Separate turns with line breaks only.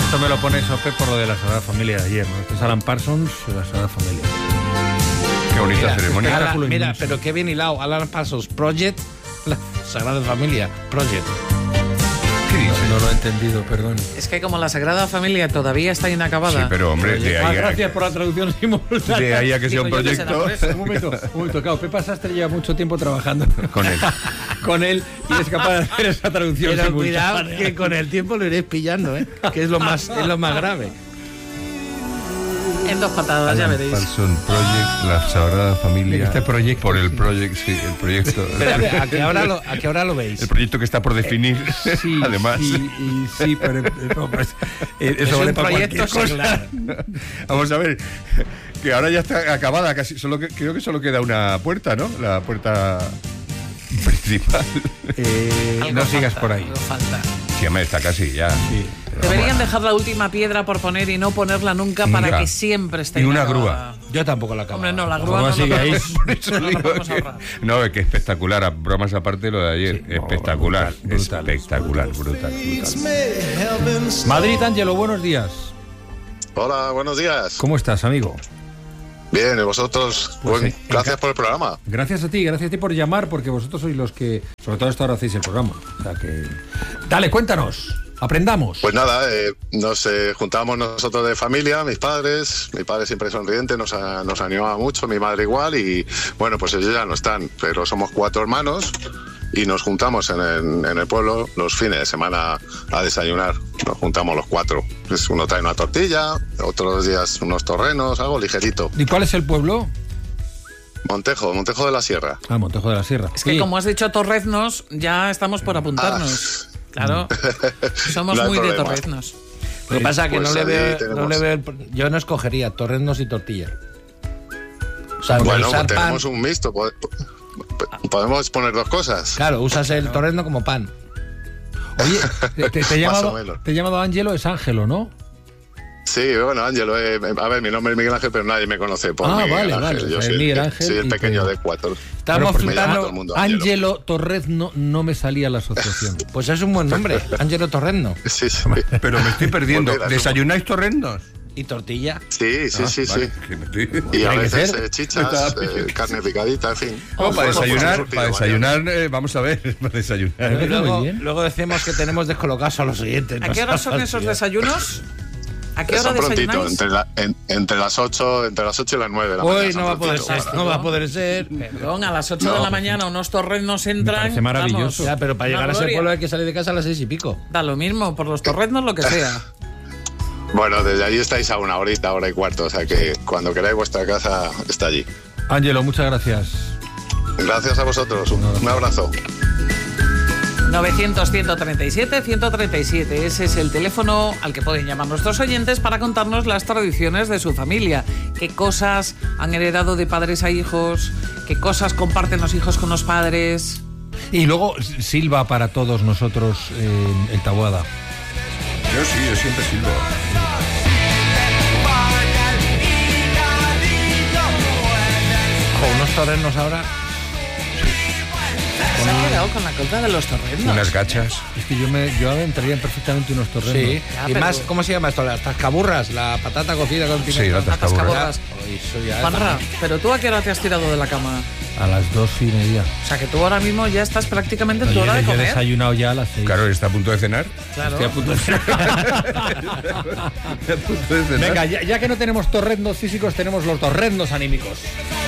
Esto me lo pone Sope por lo de la Sagrada Familia de ayer, ¿no? Esto es Alan Parsons y la Sagrada Familia.
Qué bonita ceremonia.
Mira, pero qué bien hilado. Alan Parsons Project, la Sagrada Familia Project.
¿Qué dices?
No lo he entendido, perdón.
Es que como la Sagrada Familia todavía está inacabada.
Sí, pero hombre, de ahí
Gracias por la traducción simultánea.
de ahí a que sea un
Digo, yo que sé,
proyecto.
no,
Un momento. Claro, Pepa Sastre lleva mucho tiempo trabajando
Con él.
con él y es capaz de hacer esa traducción
Pero
simultánea.
cuidado que con el tiempo lo iréis pillando, que es lo más grave.
En 2 patadas, ya veréis.
Parson Project, la Sagrada Familia.
Este proyecto,
Por el
sí.
proyecto, sí, el proyecto.
Pero ¿a qué hora lo veis?
El proyecto que está por definir,
Sí,
además.
sí, pero eso
Es
vale
un
para
proyecto
cualquier cosa.
seglar.
Vamos a ver, que ahora ya está acabada casi. Creo que solo queda una puerta, ¿no? La puerta principal.
Algo
No sigas
falta,
por ahí.
algo falta.
Sí, hombre, está casi ya.
Sí.
Deberían dejar la última piedra por poner y no ponerla nunca para
Nunca.
que siempre esté
Y una
inacabada.
grúa.
Yo tampoco la acabo.
Hombre, no, la
La
grúa
grúa
no
sigue ahí.
Eso
no
digo
podemos
que-
ahorrar.
no, es que espectacular, a bromas aparte lo de ayer,
Sí, no,
espectacular,
brutal.
brutal.
Madrid, Ángelo, buenos días.
Hola, buenos días.
¿Cómo estás, amigo?
Bien, ¿y vosotros?
Pues sí,
Gracias por el programa.
Gracias a ti por llamar, porque vosotros sois los que, sobre todo esto ahora hacéis el programa. O sea que... Dale, cuéntanos, aprendamos.
Pues nada, nos juntamos nosotros de familia, mis padres. Mi padre siempre sonriente, nos animaba mucho, mi madre igual. Y bueno, pues ellos ya no están, pero somos 4 hermanos y nos juntamos en el pueblo los fines de semana a desayunar. Nos juntamos los 4. Pues uno trae una tortilla, otros días unos torrenos, algo ligerito.
¿Y cuál es el pueblo?
Montejo de la Sierra.
Ah, Montejo de la Sierra.
Es que como has dicho Torreznos, ya estamos por apuntarnos. Claro, somos
No hay
muy de
problema.
Torreznos.
Lo que pasa es que
Pues
no le
ahí
veo,
tenemos.
yo no escogería torreznos y tortilla. O sea,
Bueno,
usar
pues
pan,
tenemos un mixto. Podemos poner 2 cosas.
claro, usas el torrezno como pan.
Oye, te he
Más o
llamado,
menos.
te he llamado Ángelo, es Ángelo, ¿no?
Sí, bueno, Ángelo, a ver, mi nombre es Miguel Ángel, pero nadie me conoce por Miguel
vale,
Ángel.
vale.
Yo
O sea,
soy,
Miguel Ángel
soy el
y
pequeño
te-
de 4.
Estábamos
porque me llama
flipando.
todo el mundo Ángelo.
Ángelo Torrezno no me salía la asociación.
Pues es un buen nombre, Ángelo Torrezno.
Sí, sí.
Pero me estoy perdiendo.
Pues mira,
¿Desayunáis torrendos?
Y tortilla.
Sí.
Vale, que me estoy-
Y a
Tiene que
veces
ser.
chichas, carne picadita, en fin.
No, para desayunar,
Surtido,
vamos a ver, para desayunar.
Muy
Luego,
bien.
luego decimos que tenemos descolocados a los siguientes.
¿A
¿no?
qué hora son esos desayunos? ¿A qué hora
Son prontito,
desayunáis?
entre las 8 y las 9 de la mañana.
Hoy
son
no va a poder
prontito,
ser,
para-
no va a poder ser.
Perdón, a las 8 de la mañana unos torreznos entran.
parece maravilloso.
vamos,
Ya, pero para
una
llegar a ese
gloria.
pueblo hay que salir de casa a las 6:00.
Da lo mismo, por los torreznos lo que sea.
Bueno, desde allí estáis a una hora y cuarto, o sea que cuando queráis vuestra casa está allí.
Ángelo, muchas gracias.
Gracias a vosotros, un abrazo.
900-137-137. Ese es el teléfono al que pueden llamar nuestros oyentes para contarnos las tradiciones de su familia. ¿Qué cosas han heredado de padres a hijos? ¿Qué cosas comparten los hijos con los padres?
Y luego silba para todos nosotros el Taboada.
Yo siempre silbo.
Con unos torrenos ahora.
Se ha quedado con la cosa de los torreznos.
Unas gachas.
Es que yo entraría perfectamente unos torrenos.
Sí.
Ya,
Y
pero-
más, ¿cómo se llama esto? Las tascaburras, la patata cocida con
Sí,
pimiento.
la tascaburra.
Atascaborras.
Hoy eso ya es-
Juanra, pero tú a qué hora te has tirado de la cama?
A las 2:30.
O sea que tú ahora mismo ya estás prácticamente en tu
Yo
hora de
he
comer.
desayunado ya a las 6.
Claro, está a punto de cenar.
Claro.
Estoy a punto de
Está a punto de cenar.
Venga, ya que no tenemos torrendos físicos, tenemos los torrendos anímicos.